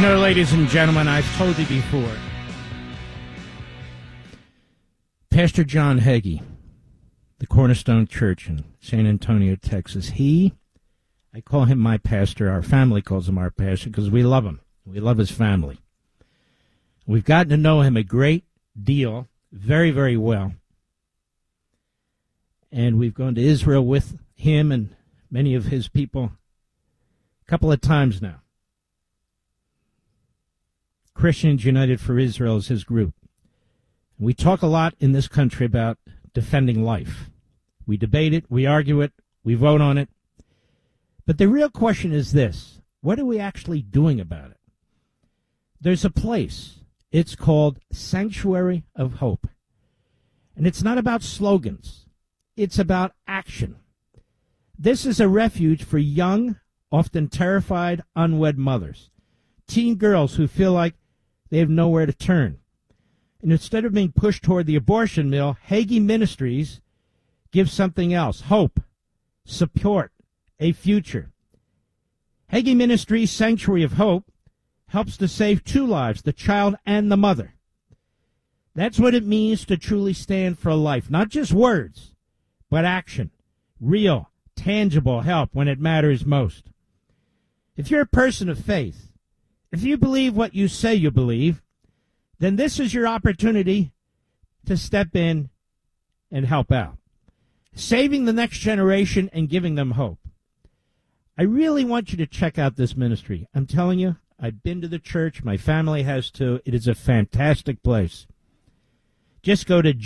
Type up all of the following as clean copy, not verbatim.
You know, ladies and gentlemen, I've told you before, Pastor John Hagee, the Cornerstone Church in San Antonio, Texas, I call him my pastor. Our family calls him our pastor because we love him. We love his family. We've gotten to know him a great deal, very, very well. And we've gone to Israel with him and many of his people a couple of times now. Christians United for Israel is his group. We talk a lot in this country about defending life. We debate it, we argue it, we vote on it. But the real question is this: what are we actually doing about it? There's a place. It's called Sanctuary of Hope. And it's not about slogans. It's about action. This is a refuge for young, often terrified, unwed mothers, teen girls who feel like they have nowhere to turn. And instead of being pushed toward the abortion mill, Hagee Ministries gives something else: hope, support, a future. Hagee Ministries' Sanctuary of Hope helps to save two lives, the child and the mother. That's what it means to truly stand for life. Not just words, but action. Real, tangible help when it matters most. If you're a person of faith, if you believe what you say you believe, then this is your opportunity to step in and help out, saving the next generation and giving them hope. I really want you to check out this ministry. I'm telling you, I've been to the church. My family has too. It is a fantastic place. Just go to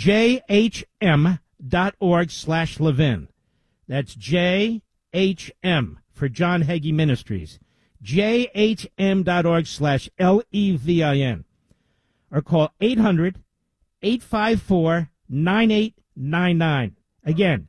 jhm.org/Levin. That's JHM for John Hagee Ministries. jhm.org/LEVIN. Or call 800-854-9899. Again,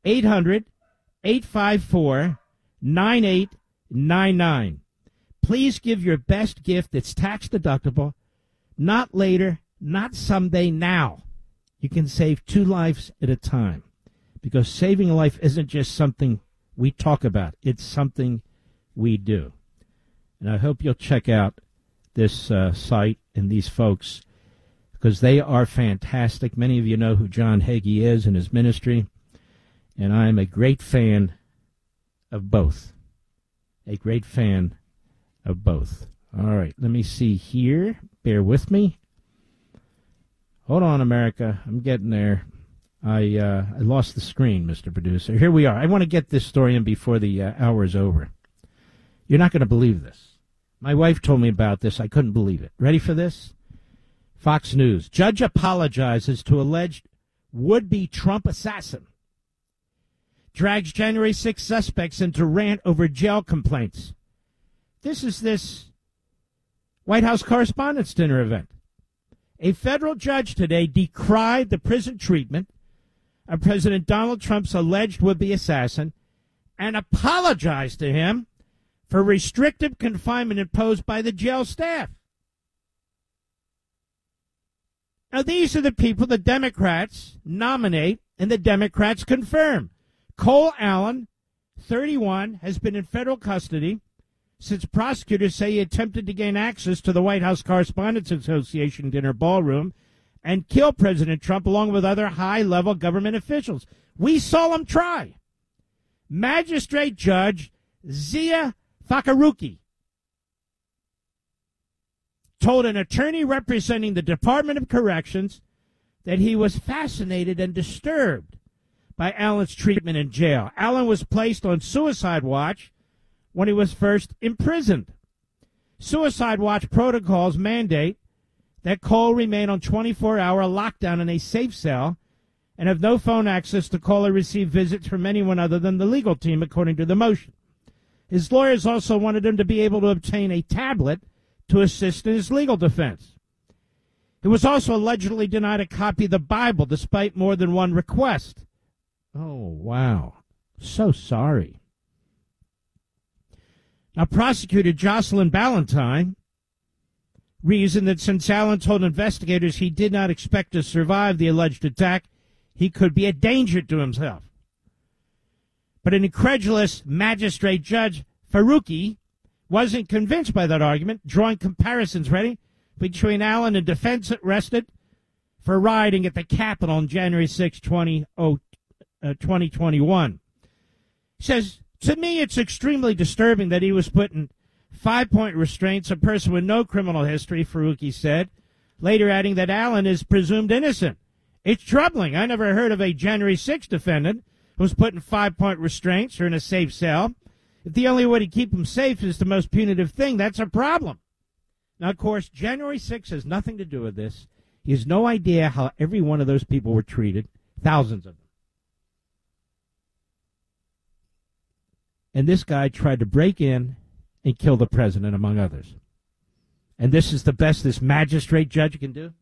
800-854-9899. Please give your best gift that's tax deductible. Not later, not someday, now. You can save two lives at a time. Because saving a life isn't just something we talk about. It's something we do. And I hope you'll check out this site and these folks, because they are fantastic. Many of you know who John Hagee is and his ministry, and I'm a great fan of both. A great fan of both. All right, let me see here. Bear with me. Hold on, America. I'm getting there. I lost the screen, Mr. Producer. Here we are. I want to get this story in before the hour is over. You're not going to believe this. My wife told me about this. I couldn't believe it. Ready for this? Fox News. Judge apologizes to alleged would-be Trump assassin. Drags January 6 suspects into rant over jail complaints. This is this White House Correspondents' Dinner event. A federal judge today decried the prison treatment of President Donald Trump's alleged would-be assassin and apologized to him for restrictive confinement imposed by the jail staff. Now, these are the people the Democrats nominate and the Democrats confirm. Cole Allen, 31, has been in federal custody since prosecutors say he attempted to gain access to the White House Correspondents Association dinner ballroom and kill President Trump along with other high-level government officials. We saw him try. Magistrate Judge Zia Fakeruki told an attorney representing the Department of Corrections that he was fascinated and disturbed by Allen's treatment in jail. Allen was placed on suicide watch when he was first imprisoned. Suicide watch protocols mandate that Cole remain on 24-hour lockdown in a safe cell and have no phone access to call or receive visits from anyone other than the legal team, according to the motion. His lawyers also wanted him to be able to obtain a tablet to assist in his legal defense. He was also allegedly denied a copy of the Bible despite more than one request. Oh, wow. So sorry. Now, prosecutor Jocelyn Ballantyne reasoned that since Allen told investigators he did not expect to survive the alleged attack, he could be a danger to himself. But an incredulous magistrate judge, Faruqi, wasn't convinced by that argument, drawing comparisons, ready, between Allen and defense arrested for rioting at the Capitol on January 6, 2021. He says, to me, it's extremely disturbing that he was put in 5-point restraints, a person with no criminal history, Faruqi said, later adding that Allen is presumed innocent. It's troubling. I never heard of a January 6 defendant who was put in 5-point restraints or in a safe cell. If the only way to keep him safe is the most punitive thing, that's a problem. Now, of course, January 6 has nothing to do with this. He has no idea how every one of those people were treated, thousands of them. And this guy tried to break in and kill the president, among others. And this is the best this magistrate judge can do?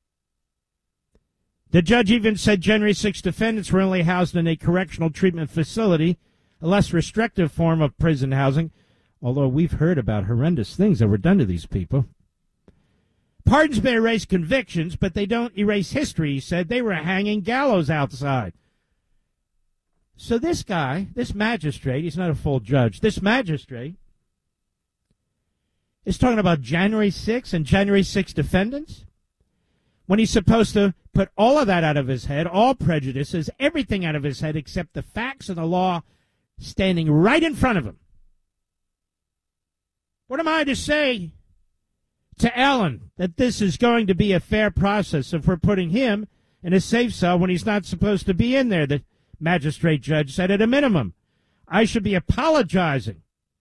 The judge even said January 6 defendants were only housed in a correctional treatment facility, a less restrictive form of prison housing, although we've heard about horrendous things that were done to these people. Pardons may erase convictions, but they don't erase history, he said. They were hanging gallows outside. So this guy, this magistrate, he's not a full judge, this magistrate is talking about January 6 and January 6 defendants, when he's supposed to put all of that out of his head, all prejudices, everything out of his head except the facts and the law standing right in front of him. What am I to say to Allen that this is going to be a fair process if we're putting him in a safe cell when he's not supposed to be in there? The magistrate judge said at a minimum, I should be apologizing.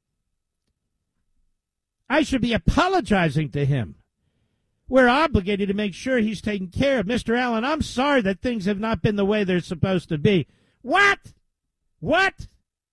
I should be apologizing to him. We're obligated to make sure he's taken care of. Mr. Allen, I'm sorry that things have not been the way they're supposed to be. What? What?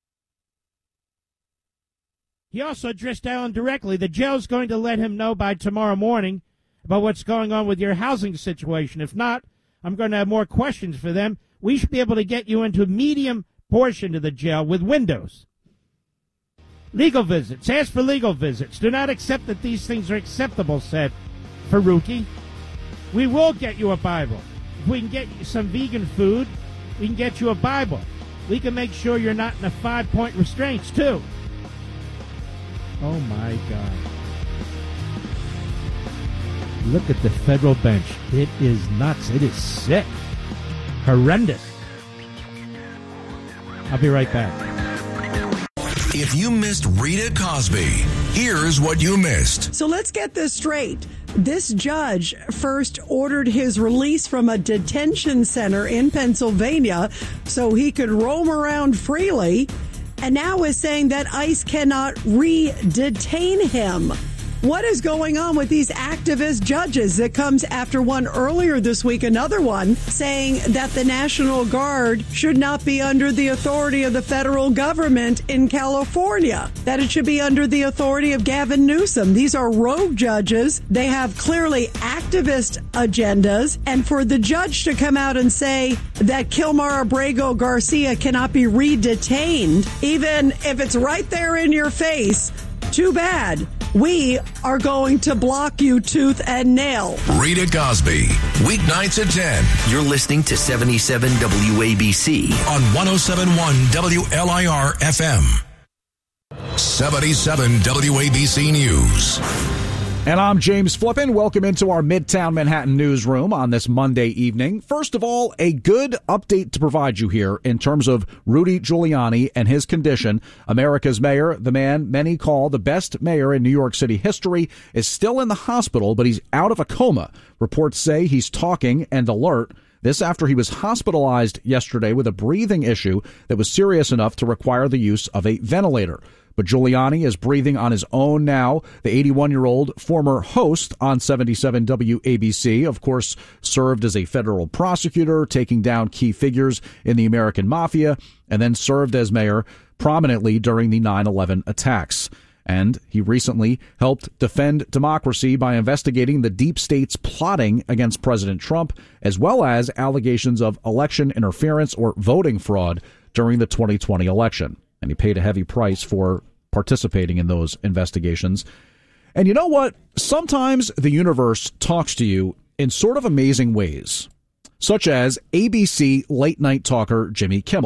He also addressed Allen directly. The jail's going to let him know by tomorrow morning about what's going on with your housing situation. If not, I'm going to have more questions for them. We should be able to get you into a medium portion of the jail with windows. Legal visits. Ask for legal visits. Do not accept that these things are acceptable, said Faruqi. We will get you a Bible. If we can get you some vegan food, we can get you a Bible. We can make sure you're not in a 5-point restraints, too. Oh, my God. Look at the federal bench. It is nuts. It is sick. Horrendous. I'll be right back. If you missed Rita Cosby, here's what you missed. So let's get this straight. This judge first ordered his release from a detention center in Pennsylvania so he could roam around freely, and now is saying that ICE cannot re-detain him. What is going on with these activist judges? It comes after one earlier this week, another one, saying that the National Guard should not be under the authority of the federal government in California, that it should be under the authority of Gavin Newsom. These are rogue judges. They have clearly activist agendas. And for the judge to come out and say that Kilmar Abrego Garcia cannot be re-detained, even if it's right there in your face, too bad. We are going to block you tooth and nail. Rita Cosby, weeknights at 10. You're listening to 77 WABC on 107.1 WLIR FM. 77 WABC News. And I'm James Flippin. Welcome into our Midtown Manhattan newsroom on this Monday evening. First of all, a good update to provide you here in terms of Rudy Giuliani and his condition. America's mayor, the man many call the best mayor in New York City history, is still in the hospital, but he's out of a coma. Reports say he's talking and alert. This after he was hospitalized yesterday with a breathing issue that was serious enough to require the use of a ventilator. But Giuliani is breathing on his own now. The 81-year-old former host on 77 WABC, of course, served as a federal prosecutor, taking down key figures in the American mafia, and then served as mayor prominently during the 9/11 attacks. And he recently helped defend democracy by investigating the deep state's plotting against President Trump, as well as allegations of election interference or voting fraud during the 2020 election. And he paid a heavy price for participating in those investigations. And you know what? Sometimes the universe talks to you in sort of amazing ways, such as ABC late-night talker Jimmy Kimmel.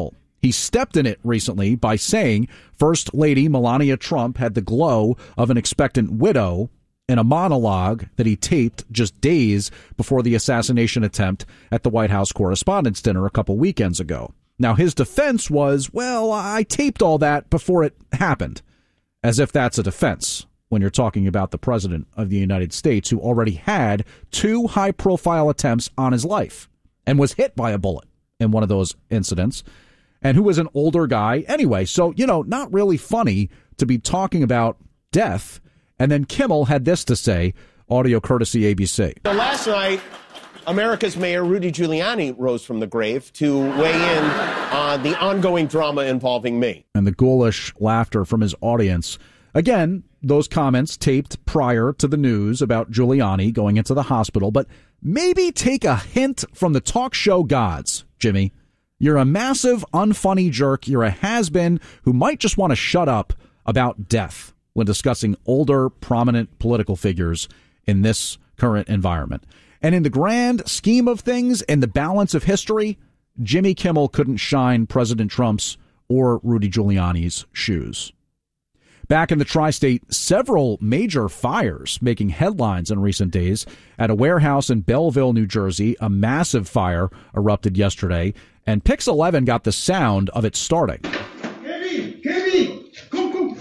He stepped in it recently by saying First Lady Melania Trump had the glow of an expectant widow in a monologue that he taped just days before the assassination attempt at the White House Correspondents' Dinner a couple weekends ago. Now, his defense was, well, I taped all that before it happened, as if that's a defense when you're talking about the president of the United States, who already had 2 high-profile attempts on his life and was hit by a bullet in one of those incidents, and who was an older guy anyway. So, not really funny to be talking about death. And then Kimmel had this to say, audio courtesy ABC. So last night, America's Mayor Rudy Giuliani rose from the grave to weigh in on the ongoing drama involving me. And the ghoulish laughter from his audience. Again, those comments taped prior to the news about Giuliani going into the hospital. But maybe take a hint from the talk show gods, Jimmy. You're a massive, unfunny jerk. You're a has-been who might just want to shut up about death when discussing older, prominent political figures in this current environment. And in the grand scheme of things, in the balance of history, Jimmy Kimmel couldn't shine President Trump's or Rudy Giuliani's shoes. Back in the tri-state, several major fires making headlines in recent days. At a warehouse in Belleville, New Jersey, a massive fire erupted yesterday, and Pix 11 got the sound of it starting. Kevin, come.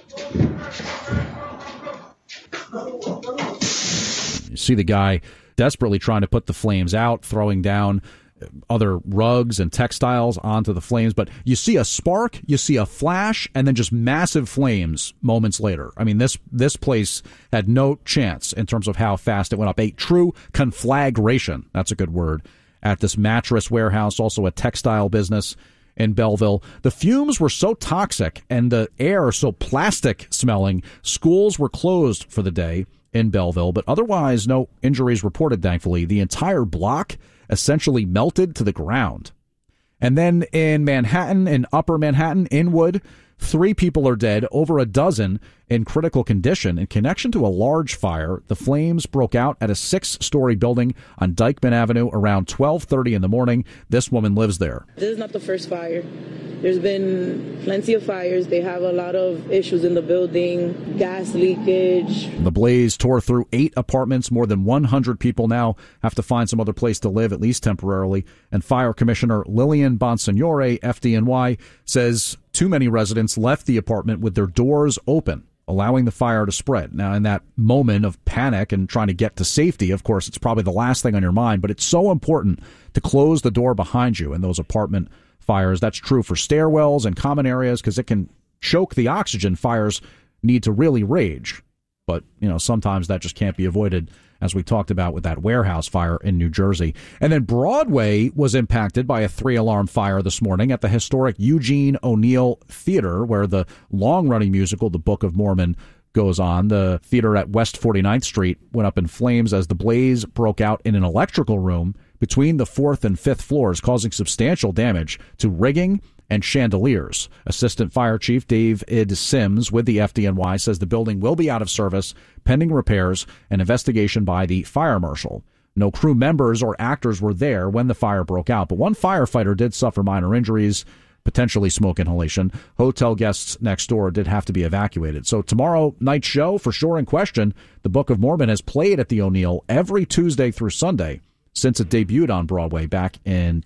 You see the guy desperately trying to put the flames out, throwing down other rugs and textiles onto the flames. But you see a spark, you see a flash, and then just massive flames moments later. I mean, this place had no chance in terms of how fast it went up. A true conflagration, that's a good word, at this mattress warehouse, also a textile business in Belleville. The fumes were so toxic and the air so plastic smelling, schools were closed for the day in Belleville, but otherwise no injuries reported, thankfully. The entire block essentially melted to the ground. And then in Manhattan, in Upper Manhattan, Inwood, 3 people are dead, over a dozen in critical condition in connection to a large fire. The flames broke out at a 6-story building on Dyckman Avenue around 12:30 in the morning. This woman lives there. This is not the first fire. There's been plenty of fires. They have a lot of issues in the building, gas leakage. The blaze tore through 8 apartments. More than 100 people now have to find some other place to live, at least temporarily. And Fire Commissioner Lillian Bonsignore, FDNY, says too many residents left the apartment with their doors open, allowing the fire to spread. Now, in that moment of panic and trying to get to safety, of course, it's probably the last thing on your mind, but it's so important to close the door behind you in those apartment fires. That's true for stairwells and common areas because it can choke the oxygen. Fires need to really rage. But, sometimes that just can't be avoided, as we talked about with that warehouse fire in New Jersey. And then Broadway was impacted by a 3-alarm fire this morning at the historic Eugene O'Neill Theater, where the long-running musical, The Book of Mormon, goes on. The theater at West 49th Street went up in flames as the blaze broke out in an electrical room between the 4th and 5th floors, causing substantial damage to rigging and chandeliers. Assistant Fire Chief David Sims with the FDNY says the building will be out of service pending repairs and investigation by the fire marshal. No crew members or actors were there when the fire broke out, but one firefighter did suffer minor injuries, potentially smoke inhalation. Hotel guests next door did have to be evacuated. So tomorrow night's show for sure in question. The Book of Mormon has played at the O'Neill every Tuesday through Sunday since it debuted on Broadway back in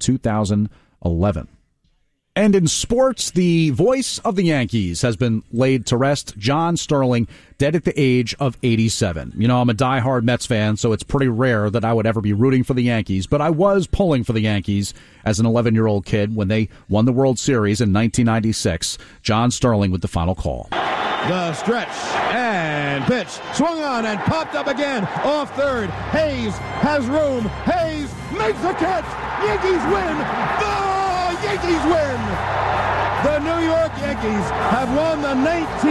2011. And in sports, the voice of the Yankees has been laid to rest. John Sterling, dead at the age of 87. I'm a diehard Mets fan, so it's pretty rare that I would ever be rooting for the Yankees. But I was pulling for the Yankees as an 11-year-old kid when they won the World Series in 1996. John Sterling with the final call. The stretch and pitch. Swung on and popped up again off third. Hayes has room. Hayes makes the catch. Yankees win. The Yankees win. The New York Yankees have won the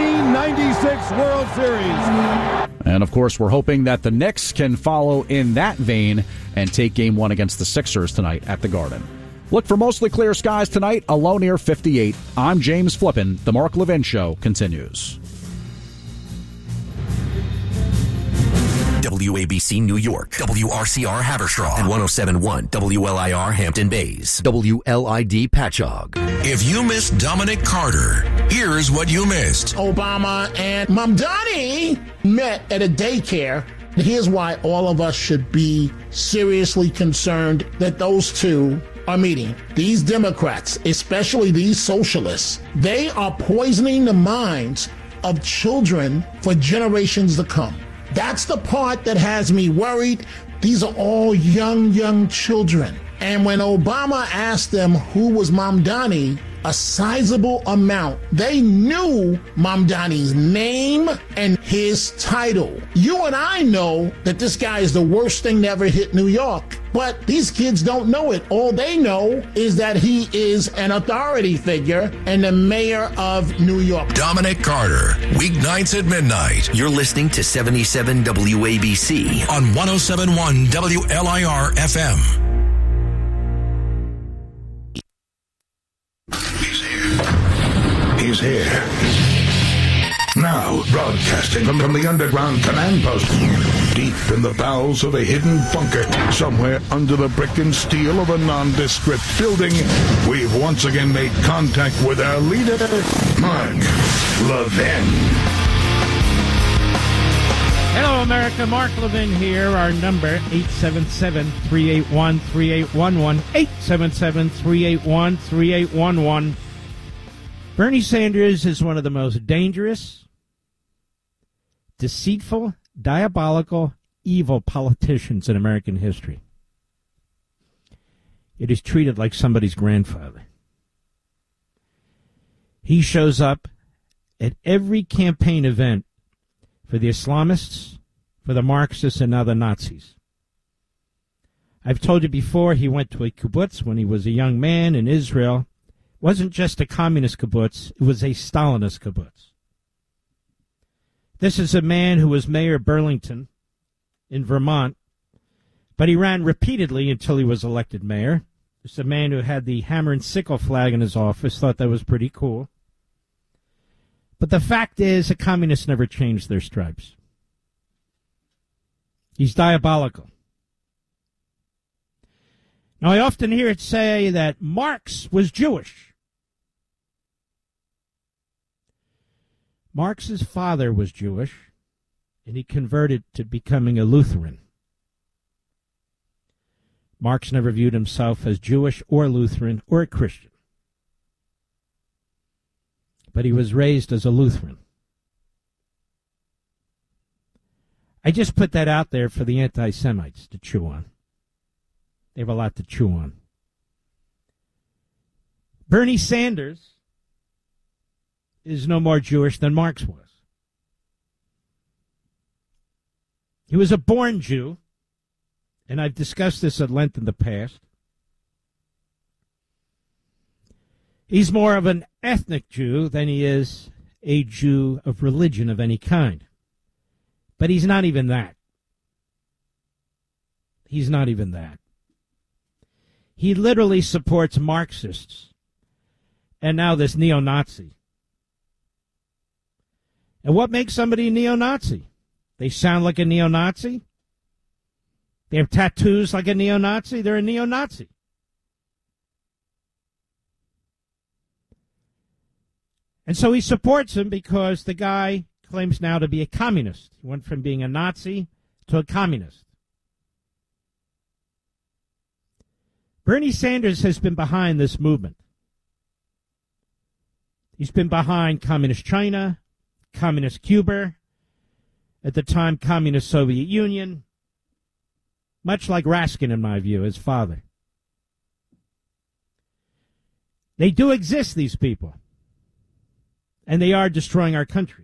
1996 World Series. And, of course, we're hoping that the Knicks can follow in that vein and take Game 1 against the Sixers tonight at the Garden. Look for mostly clear skies tonight, a low near 58. I'm James Flippin. The Mark Levin Show continues. WABC New York, WRCR Haverstraw, and 107.1 WLIR Hampton Bays, WLID Patchogue. If you missed Dominic Carter, here's what you missed. Obama and Mamdani met at a daycare. Here's why all of us should be seriously concerned that those two are meeting. These Democrats, especially these socialists, they are poisoning the minds of children for generations to come. That's the part that has me worried. These are all young children. And when Obama asked them who was Mamdani, a sizable amount, they knew Mamdani's name and his title. You and I know that this guy is the worst thing to ever hit New York, but these kids don't know it. All they know is that he is an authority figure and the mayor of New York. Dominic Carter, weeknights at midnight. You're listening to 77 WABC on 107.1 WLIR FM. He's here. Now, broadcasting from the underground command post, deep in the bowels of a hidden bunker, somewhere under the brick and steel of a nondescript building, we've once again made contact with our leader, Mark Levin. Hello, America. Mark Levin here. Our number, 877-381-3811, 877-381-3811. Bernie Sanders is one of the most dangerous, deceitful, diabolical, evil politicians in American history. It is treated like somebody's grandfather. He shows up at every campaign event for the Islamists, for the Marxists, and now the Nazis. I've told you before, he went to a kibbutz when he was a young man in Israel. It wasn't just a communist kibbutz, it was a Stalinist kibbutz. This is a man who was mayor of Burlington in Vermont, but he ran repeatedly until he was elected mayor. It's a man who had the hammer and sickle flag in his office, thought that was pretty cool. But the fact is, the communists never changed their stripes. He's diabolical. Now, I often hear it say that Marx was Jewish. Marx's father was Jewish, and he converted to becoming a Lutheran. Marx never viewed himself as Jewish or Lutheran or a Christian. But he was raised as a Lutheran. I just put that out there for the anti-Semites to chew on. They have a lot to chew on. Bernie Sanders is no more Jewish than Marx was. He was a born Jew, and I've discussed this at length in the past. He's more of an ethnic Jew than he is a Jew of religion of any kind. But he's not even that. He's not even that. He literally supports Marxists and now this neo-Nazi. And what makes somebody a neo-Nazi? They sound like a neo-Nazi? They have tattoos like a neo-Nazi? They're a neo-Nazi. And so he supports him because the guy claims now to be a communist. He went from being a Nazi to a communist. Bernie Sanders has been behind this movement. He's been behind Communist China, Communist Cuba, at the time Communist Soviet Union, much like Raskin, in my view, his father. They do exist, these people, and they are destroying our country.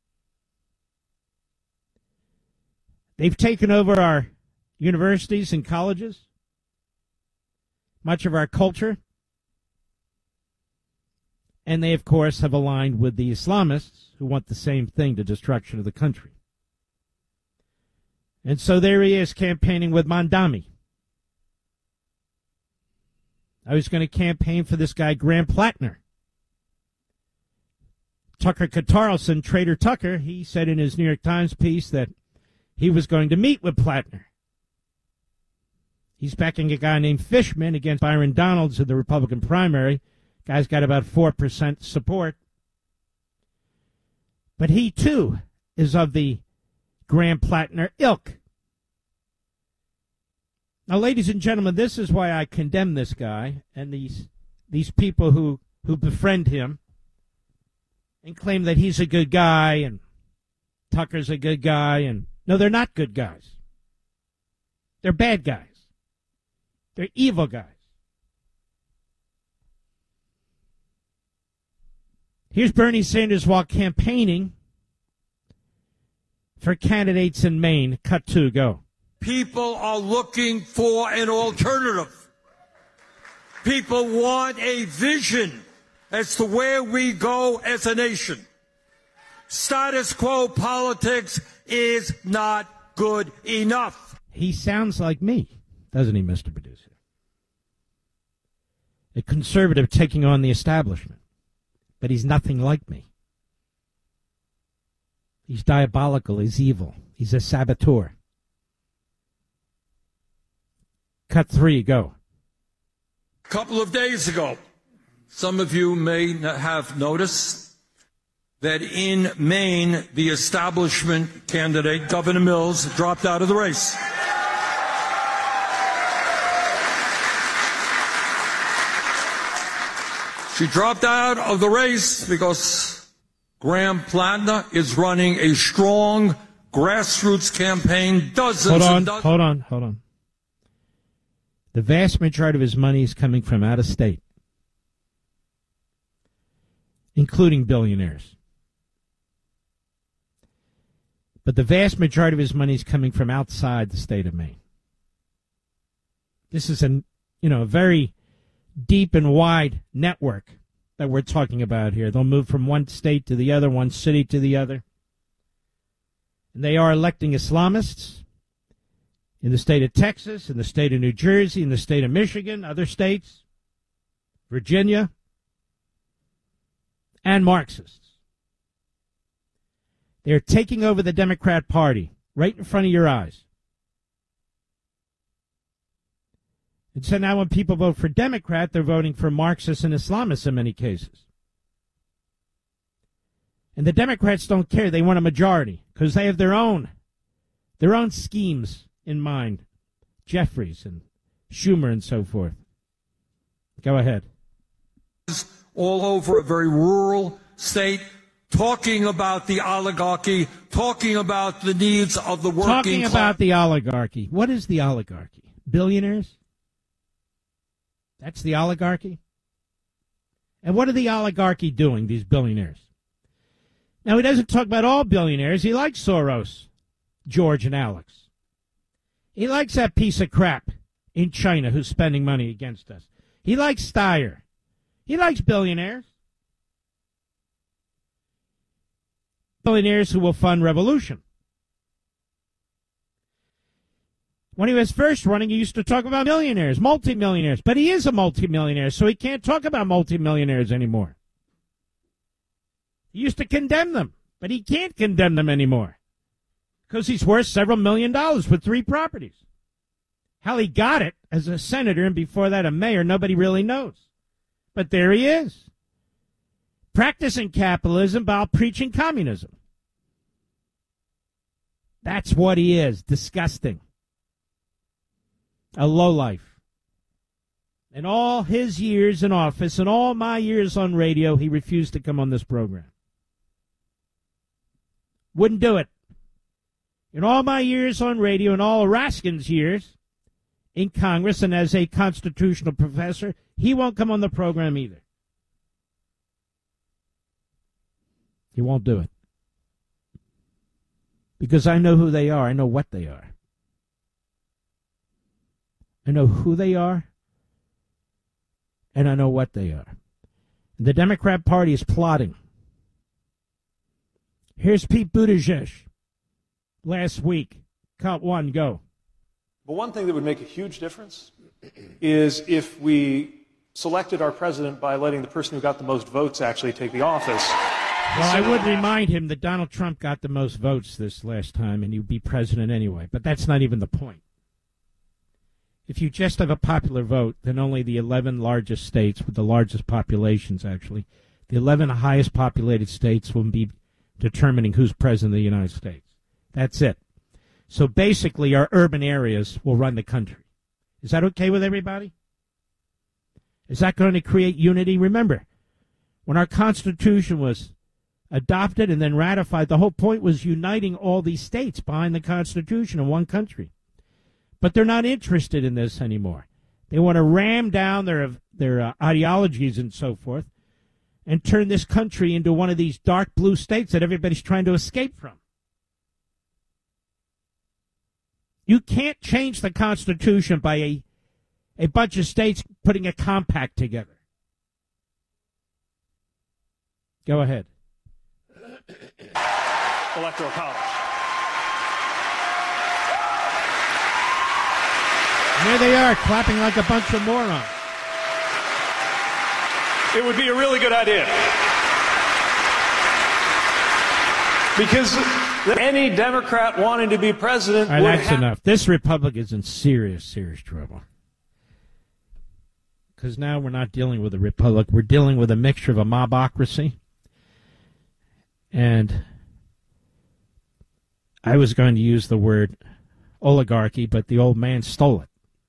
They've taken over our universities and colleges, much of our culture, and they, of course, have aligned with the Islamists who want the same thing, the destruction of the country. And so there he is campaigning with Mamdani. I was going to campaign for this guy, Graham Plattner. Tucker Carlson, Trader Tucker, he said in his New York Times piece that he was going to meet with Plattner. He's backing a guy named Fishman against Byron Donalds in the Republican primary. Guy's got about 4% support. But he, too, is of the Graham-Plattner ilk. Now, ladies and gentlemen, this is why I condemn this guy and these people who befriend him and claim that he's a good guy and Tucker's a good guy. And no, they're not good guys. They're bad guys. They're evil guys. Here's Bernie Sanders while campaigning for candidates in Maine. Cut 2, go. People are looking for an alternative. People want a vision as to where we go as a nation. Status quo politics is not good enough. He sounds like me, doesn't he, Mr. Producer? A conservative taking on the establishment. But he's nothing like me. He's diabolical. He's evil. He's a saboteur. Cut 3, go. A couple of days ago, some of you may have noticed that in Maine, the establishment candidate, Governor Mills, dropped out of the race. She dropped out of the race because Graham-Plattner is running a strong grassroots campaign. Hold on. The vast majority of his money is coming from out of state, including billionaires. But the vast majority of his money is coming from outside the state of Maine. This is a very deep and wide network that we're talking about here. They'll move from one state to the other, one city to the other. And they are electing Islamists in the state of Texas, in the state of New Jersey, in the state of Michigan, other states, Virginia, and Marxists. They're taking over the Democrat Party right in front of your eyes. And so now when people vote for Democrat, they're voting for Marxists and Islamists in many cases. And the Democrats don't care. They want a majority because they have their own schemes in mind. Jeffries and Schumer and so forth. Go ahead. All over a very rural state, talking about the oligarchy, talking about the needs of the working class. Talking about the oligarchy. What is the oligarchy? Billionaires? That's the oligarchy? And what are the oligarchy doing, these billionaires? Now, he doesn't talk about all billionaires. He likes Soros, George, and Alex. He likes that piece of crap in China who's spending money against us. He likes Steyer. He likes billionaires. Billionaires who will fund revolution. When he was first running, he used to talk about millionaires, multimillionaires. But he is a multimillionaire, so he can't talk about multimillionaires anymore. He used to condemn them, but he can't condemn them anymore because he's worth several $1 million with 3 properties. How he got it as a senator and before that a mayor, nobody really knows. But there he is, practicing capitalism while preaching communism. That's what he is. Disgusting. A lowlife. In all his years in office and all my years on radio, he refused to come on this program. Wouldn't do it. In all my years on radio and all Raskin's years in Congress and as a constitutional professor, he won't come on the program either. He won't do it. Because I know who they are. I know what they are. I know who they are, and I know what they are. The Democrat Party is plotting. Here's Pete Buttigieg last week. Cut 1, go. But one thing that would make a huge difference is if we selected our president by letting the person who got the most votes actually take the office. Well, I would remind him that Donald Trump got the most votes this last time, and he'd be president anyway. But that's not even the point. If you just have a popular vote, then only the 11 largest states with the largest populations, actually, the 11 highest populated states will be determining who's president of the United States. That's it. So basically, our urban areas will run the country. Is that okay with everybody? Is that going to create unity? Remember, when our Constitution was adopted and then ratified, the whole point was uniting all these states behind the Constitution in one country. But they're not interested in this anymore. They want to ram down their ideologies and so forth and turn this country into one of these dark blue states that everybody's trying to escape from. You can't change the Constitution by a bunch of states putting a compact together. Go ahead. Electoral college. And there they are, clapping like a bunch of morons. It would be a really good idea. Because any Democrat wanting to be president would that's enough. This Republican's in serious, serious trouble. Because now we're not dealing with a republic. We're dealing with a mixture of a mobocracy. And I was going to use the word oligarchy, but the old man stole it.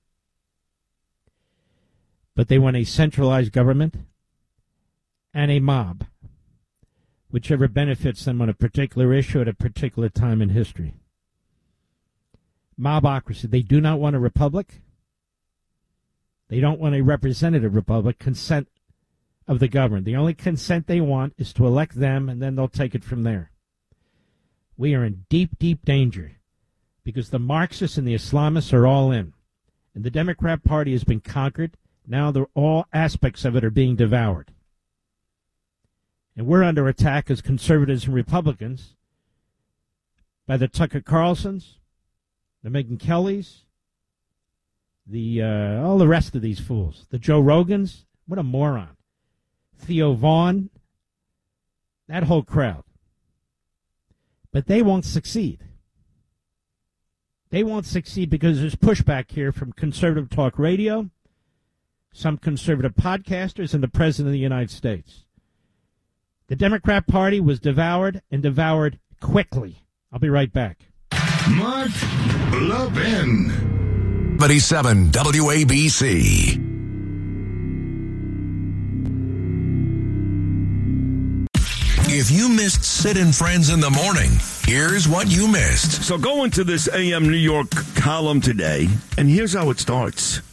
But they want a centralized government and a mob, whichever benefits them on a particular issue at a particular time in history. Mobocracy. They do not want a republic. They don't want a representative republic, consent of the governed. The only consent they want is to elect them, and then they'll take it from there. We are in deep, deep danger because the Marxists and the Islamists are all in. And the Democrat Party has been conquered. Now all aspects of it are being devoured. And we're under attack as conservatives and Republicans by the Tucker Carlsons, the Megyn Kellys, all the rest of these fools. The Joe Rogans, what a moron. Theo Vaughn, that whole crowd. But they won't succeed. They won't succeed because there's pushback here from conservative talk radio, some conservative podcasters, and the President of the United States. The Democrat Party was devoured and devoured quickly. I'll be right back. Mark Levin. 77 WABC. If you missed Sid and Friends in the morning, here's what you missed. So go into this AM New York column today, and here's how it starts.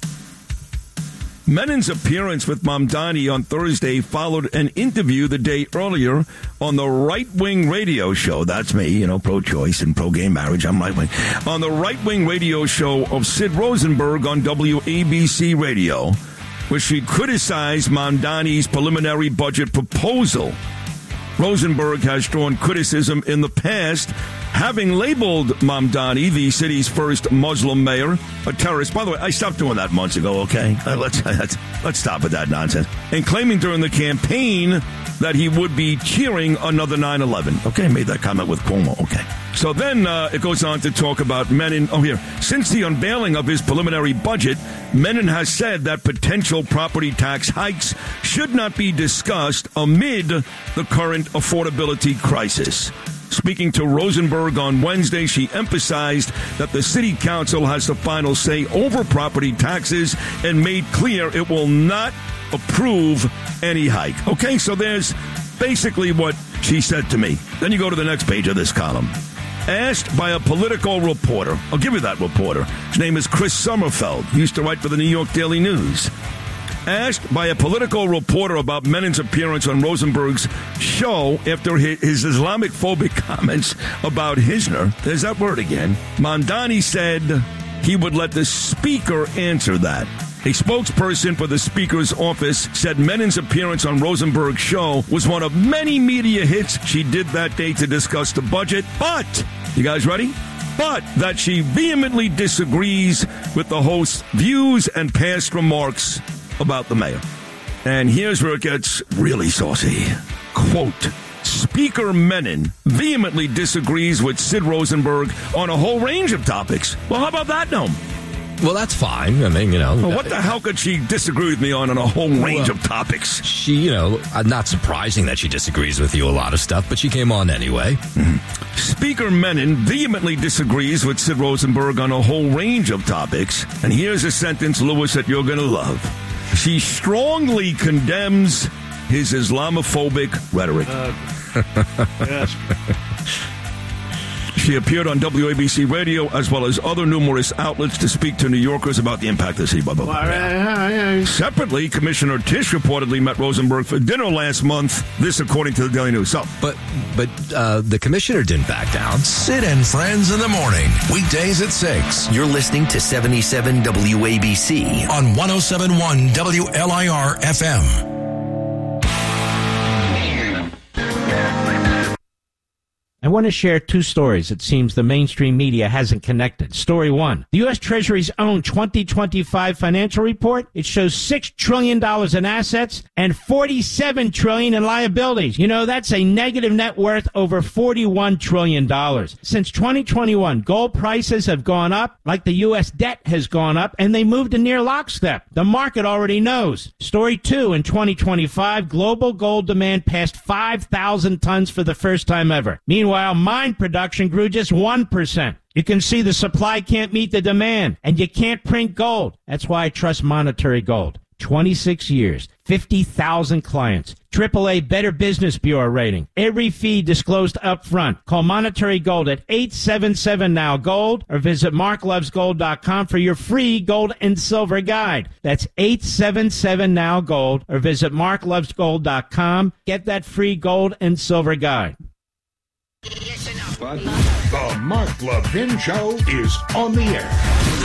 Menin's appearance with Mamdani on Thursday followed an interview the day earlier on the right-wing radio show. That's me, pro-choice and pro-gay marriage. I'm right-wing. On the right-wing radio show of Sid Rosenberg on WABC Radio, where she criticized Mamdani's preliminary budget proposal. Rosenberg has drawn criticism in the past, having labeled Mamdani, the city's first Muslim mayor, a terrorist. By the way, I stopped doing that months ago, okay? Let's stop with that nonsense. And claiming during the campaign that he would be cheering another 9/11. Okay, made that comment with Cuomo, okay. So then it goes on to talk about Menon. Oh, here. Since the unveiling of his preliminary budget, Menon has said that potential property tax hikes should not be discussed amid the current affordability crisis. Speaking to Rosenberg on Wednesday, she emphasized that the city council has the final say over property taxes and made clear it will not approve any hike. Okay, so there's basically what she said to me. Then you go to the next page of this column. Asked by a political reporter, I'll give you that reporter. His name is Chris Sommerfeld. He used to write for the New York Daily News. Asked by a political reporter about Menin's appearance on Rosenberg's show after his Islamic-phobic comments about Hisner, there's that word again, Mamdani said he would let the speaker answer that. A spokesperson for the speaker's office said Menin's appearance on Rosenberg's show was one of many media hits she did that day to discuss the budget, but, you guys ready? But that she vehemently disagrees with the host's views and past remarks about the mayor. And here's where it gets really saucy. Quote, Speaker Menon vehemently disagrees with Sid Rosenberg on a whole range of topics. Well, how about that, Noam? Well, that's fine. I mean, Well, what the hell could she disagree with me on a whole range of topics? She, not surprising that she disagrees with you a lot of stuff, but she came on anyway. Mm-hmm. Speaker Menon vehemently disagrees with Sid Rosenberg on a whole range of topics. And here's a sentence, Lewis, that you're going to love. She strongly condemns his Islamophobic rhetoric. Yes. She appeared on WABC Radio as well as other numerous outlets to speak to New Yorkers about the impact of CBUB. Separately, Commissioner Tisch reportedly met Rosenberg for dinner last month. This, according to the Daily News. So, but the commissioner didn't back down. Sid and Friends in the morning, weekdays at 6. You're listening to 77 WABC on 107.1 WLIR FM. I want to share two stories it seems the mainstream media hasn't connected. Story one, the U.S. Treasury's own 2025 financial report, it shows $6 trillion in assets and $47 trillion in liabilities. That's a negative net worth over $41 trillion. Since 2021, gold prices have gone up like the U.S. debt has gone up, and they moved in near lockstep. The market already knows. Story two, in 2025, global gold demand passed 5,000 tons for the first time ever. Meanwhile, mine production grew just 1%. You can see the supply can't meet the demand, and you can't print gold. That's why I trust Monetary Gold. 26 years, 50,000 clients, AAA Better Business Bureau rating. Every fee disclosed up front. Call Monetary Gold at 877-NOW-GOLD or visit marklovesgold.com for your free gold and silver guide. That's 877-NOW-GOLD or visit marklovesgold.com. Get that free gold and silver guide. The Mark Levin Show is on the air.